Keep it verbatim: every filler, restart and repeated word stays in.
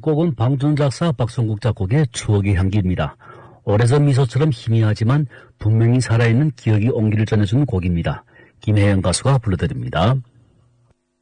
곡은 방준 작사 박성국 작곡의 추억의 향기입니다. 오래전 미소처럼 희미하지만 분명히 살아있는 기억이 온기를 전해주는 곡입니다. 김혜영 가수가 불러드립니다.